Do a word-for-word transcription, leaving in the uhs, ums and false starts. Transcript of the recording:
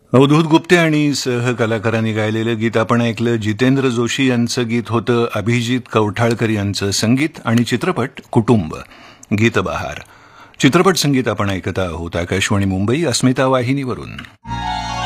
अवधूत गुप्ते आणि सहकलाकारांनी गायलेलं गीत आपण ऐकलं. जितेंद्र जोशी यांचं गीत होतं. अभिजित कवठाळकर यांचं संगीत आणि चित्रपट कुटुंब. गीतबहार चित्रपट संगीत आपण ऐकत आहोत आकाशवाणी मुंबई अस्मिता वाहिनीवरून.